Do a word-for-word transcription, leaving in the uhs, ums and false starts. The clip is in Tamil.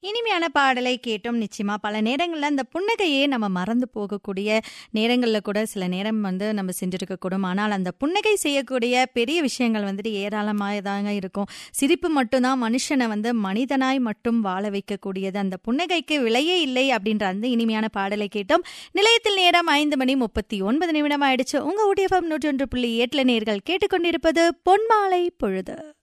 இனிமையான பாடலை கேட்டோம். நிச்சயமா பல நேரங்கள்ல அந்த புன்னகையே நம்ம மறந்து போகக்கூடிய நேரங்கள்ல கூட சில நேரம் வந்து நம்ம செஞ்சிருக்க கூடும். ஆனால் அந்த புன்னகை செய்யக்கூடிய பெரிய விஷயங்கள் வந்துட்டு ஏராளமாயதாங்க இருக்கும். சிரிப்பு மட்டும்தான் மனுஷனை வந்து மனிதனாய் மட்டும் வாழ வைக்கக்கூடியது. அந்த புன்னகைக்கு விலையே இல்லை அப்படின்ற அந்த இனிமையான பாடலை கேட்டோம். நிலையத்தில் நேரம் ஐந்து மணி முப்பத்தி ஒன்பது நிமிடம் ஆயிடுச்சு. உங்க ஊடிஎஃப்எம் நூற்றி ஒன்று புள்ளி எட்டுல நேர்கள் கேட்டுக்கொண்டிருப்பது பொன்மாலை பொழுது.